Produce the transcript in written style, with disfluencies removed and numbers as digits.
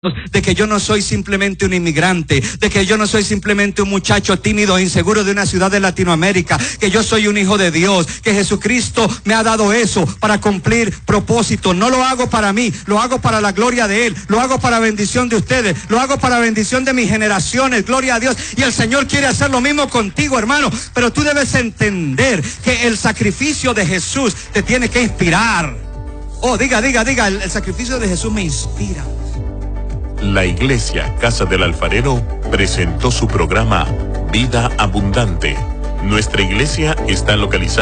de que yo no soy simplemente un inmigrante, de que yo no soy simplemente un muchacho tímido e inseguro de una ciudad de Latinoamérica, que yo soy un hijo de Dios, que Jesucristo me ha dado eso para cumplir propósito. No lo hago para mí, lo hago para la gloria de Él, lo hago para bendición de ustedes, lo hago para bendición de mis generaciones, gloria a Dios. Y el Señor quiere hacer lo mismo contigo, hermano, pero tú debes entender que el sacrificio de Jesús te tiene que inspirar. Oh, diga, el sacrificio de Jesús me inspira. La Iglesia Casa del Alfarero presentó su programa Vida Abundante. Nuestra iglesia está localizada